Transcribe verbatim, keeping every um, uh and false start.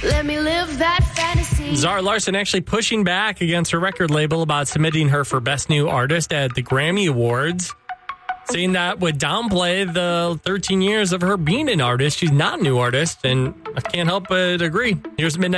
Let me live that fantasy. Zara Larsson actually pushing back against her record label about submitting her for Best New Artist at the Grammy Awards, saying that would downplay the thirteen years of her being an artist. She's not a new artist, and I can't help but agree. Here's Midnight.